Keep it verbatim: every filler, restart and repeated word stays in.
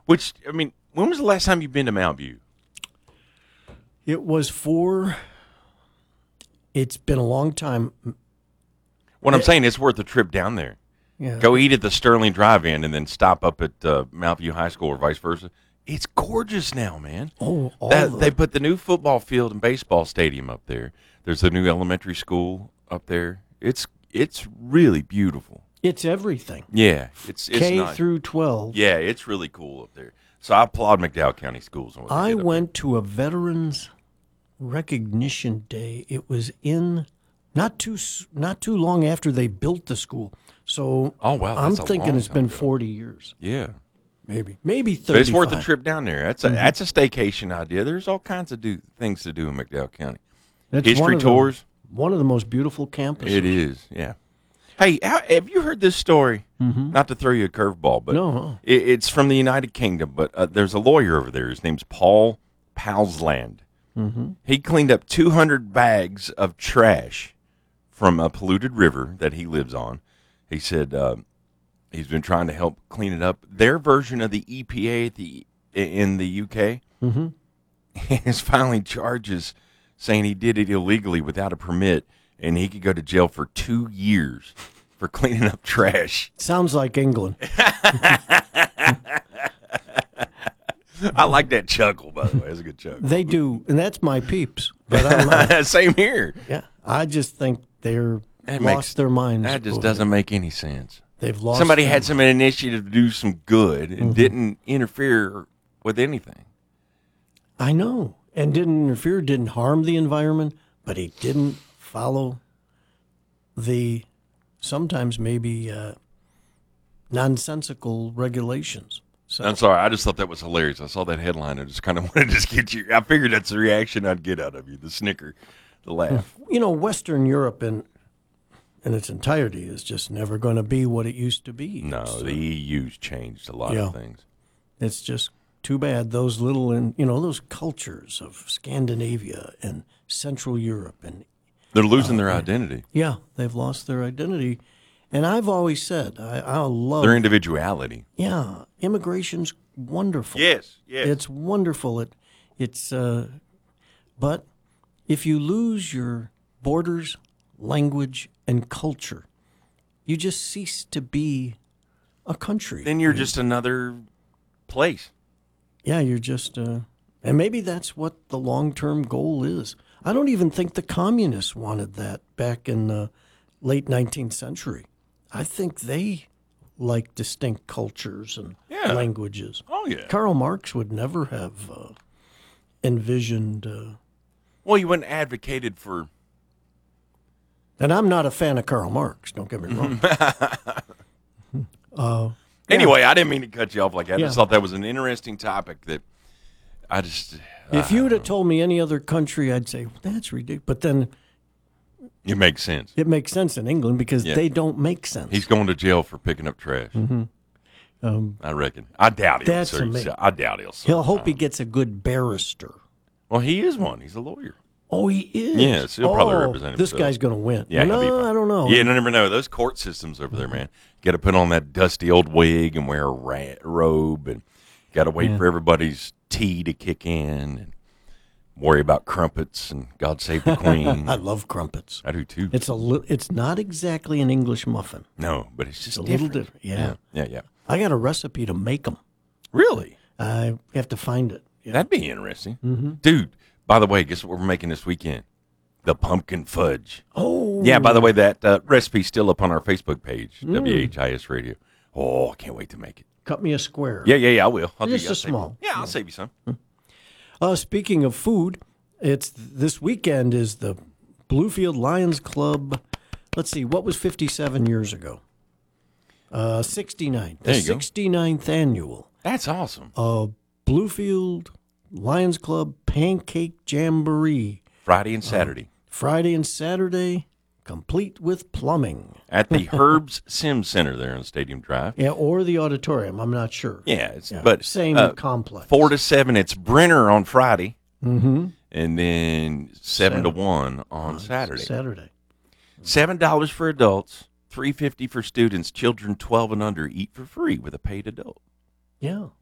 Which, I mean, when was the last time you've been to Mount View? It was for, it's been a long time. What I'm saying, it's worth a trip down there. Yeah. Go eat at the Sterling Drive-In and then stop up at uh, Mount View High School or vice versa. It's gorgeous now, man. Oh, all that, the- they put the new football field and baseball stadium up there. There's a new elementary school up there. It's it's really beautiful. It's everything. Yeah, it's it's K nice. through twelve. Yeah, it's really cool up there. So I applaud McDowell County Schools. On what they I did up went to a Veterans Recognition Day. It was in not too s- not too long after they built the school. So Oh, wow, I'm that's a thinking long it's time been ago. forty years, there. Yeah, maybe, maybe but thirty. it's worth a trip down there. That's a Mm-hmm. that's a staycation idea. There's all kinds of do things to do in McDowell County. It's History one of the- tours. one of the most beautiful campuses. It is, yeah. Hey, how, have you heard this story? Mm-hmm. Not to throw you a curveball, but No. it, it's from the United Kingdom. But uh, there's a lawyer over there. His name's Paul Palsland. Mm-hmm. He cleaned up two hundred bags of trash from a polluted river that he lives on. He said uh, he's been trying to help clean it up. Their version of the E P A at the in the U K Mm-hmm. is filing charges saying he did it illegally without a permit, and he could go to jail for two years for cleaning up trash. Sounds like England. I like that chuckle, by the way. That's a good chuckle. They do, and that's my peeps. But I don't know. Same here. Yeah, I just think they're That lost makes- their minds. That just over doesn't it. make any sense. They've lost. Somebody their had some initiative to do some good and didn't interfere with anything. I know, and didn't interfere, didn't harm the environment, but he didn't follow the sometimes maybe uh, nonsensical regulations. So I'm sorry. I just thought that was hilarious. I saw that headline. I just kind of wanted to just get you. I figured that's the reaction I'd get out of you, the snicker, the laugh. you know, Western Europe in in its entirety is just never going to be what it used to be. No, It's, uh, the E U's changed a lot Yeah. of things. It's just too bad those little, and you know, those cultures of Scandinavia and Central Europe, and They're losing their identity, yeah, they've lost their identity. And I've always said, I, I love, their individuality. yeah, immigration's wonderful. Yes, yes. It's wonderful. It, it's, uh, but if you lose your borders, language, and culture, you just cease to be a country. Then you're just another place. Yeah, you're just, uh, and maybe that's what the long-term goal is. I don't even think the communists wanted that back in the late nineteenth century. I think they like distinct cultures and Yeah. languages. Oh, yeah. Karl Marx would never have uh, envisioned, uh, Well, you wouldn't advocated for. and I'm not a fan of Karl Marx, don't get me wrong. uh, Anyway, I didn't mean to cut you off like that. I Yeah. just thought that was an interesting topic that I just. if you would have told me any other country, I'd say, that's ridiculous. But then It makes sense. it makes sense in England because Yeah. they don't make sense. He's going to jail for picking up trash. Um, I reckon. I doubt he'll. That's serve- amazing. I doubt he'll. serve He'll hope he time. gets a good barrister. Well, he is one. He's a lawyer. Oh, he is. Yes, he'll probably Oh, represent This himself. guy's going to win. Yeah, no, he'll be fine. I don't know. Yeah, you never know. Those court systems over there, man. Got to put on that dusty old wig and wear a rat robe, and got to wait for everybody's tea to kick in, and worry about crumpets and God Save the Queen. I love crumpets. I do too. It's a li- It's not exactly an English muffin. no, but it's just It's a different. little different. Yeah. Yeah, yeah. I got a recipe to make them. Really? I have to find it. Yeah. That'd be interesting, dude. By the way, guess what we're making this weekend? The pumpkin fudge. Oh, Yeah, by the way, that uh, recipe's still up on our Facebook page, Mm. W H I S Radio. Oh, I can't wait to make it. cut me a square. Yeah, yeah, yeah, I will. I'll Just give you- I'll a save you- small. Yeah, I'll save you some. Uh, speaking of food, it's this weekend is the Bluefield Lions Club. Let's see, what was fifty-seven years ago? Uh, sixty-nine. The There you go. sixty-ninth annual That's awesome. uh, Bluefield Lions Club Pancake Jamboree. Friday and Saturday Friday and Saturday, complete with plumbing. at the Herbs Sim Center there on Stadium Drive. Yeah, or the auditorium. I'm not sure. Yeah, it's Yeah, but same uh, complex. four to seven. It's Brenner on Friday, Mm-hmm. and then seven, to one on Saturday. Saturday. Seven dollars for adults, three fifty for students. Children twelve and under eat for free with a paid adult. Yeah.